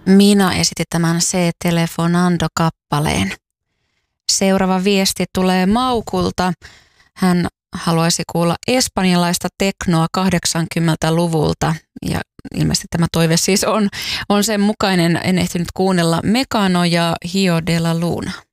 Mina esitti tämän Se Telefonando-kappaleen. Seuraava viesti tulee Maukulta. Hän haluaisi kuulla espanjalaista teknoa 80-luvulta ja ilmeisesti tämä toive siis on sen mukainen. En ehtinyt kuunnella Mekano ja Hio de la Luna.